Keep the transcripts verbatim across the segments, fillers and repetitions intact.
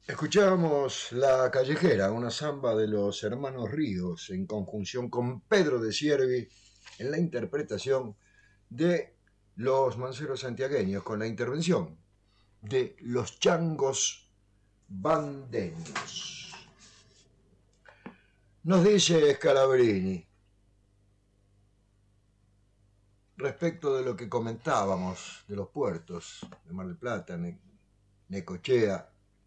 Escuchábamos La Callejera, una samba de los hermanos Ríos, en conjunción con Pedro de Siervi, en la interpretación de los manceros santiagueños, con la intervención de los changos bandeños. Nos dice Scalabrini, respecto de lo que comentábamos de los puertos de Mar del Plata, ne Necochea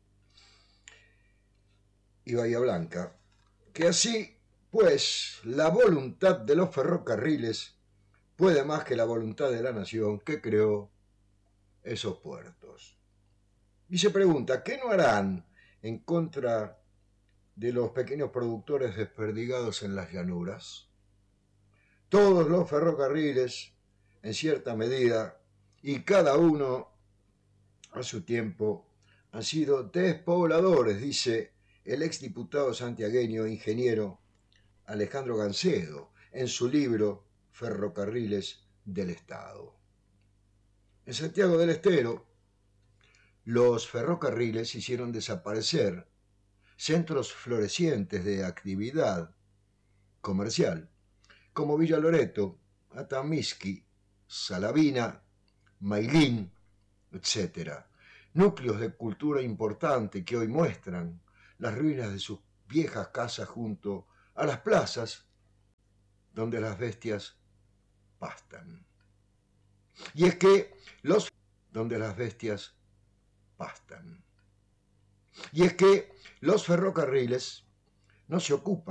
y Bahía Blanca, que así, pues, la voluntad de los ferrocarriles puede más que la voluntad de la nación que creó esos puertos. Y se pregunta, ¿qué no harán en contra de los pequeños productores desperdigados en las llanuras? Todos los ferrocarriles, en cierta medida, y cada uno a su tiempo, han sido despobladores, dice el exdiputado santiagueño ingeniero Alejandro Gancedo en su libro Ferrocarriles del Estado. En Santiago del Estero, los ferrocarriles hicieron desaparecer centros florecientes de actividad comercial, como Villa Loreto, Atamisqui, Salavina, Mailín, etcétera. Núcleos de cultura importante que hoy muestran las ruinas de sus viejas casas junto a las plazas donde las bestias pastan. Y es que los donde las bestias pastan. Y es que los ferrocarriles no se ocupan